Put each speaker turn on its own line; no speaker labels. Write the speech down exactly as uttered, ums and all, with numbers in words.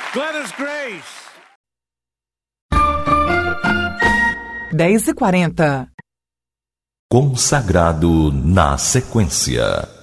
Gladys Grace.
dez e quarenta.
Consagrado na sequência.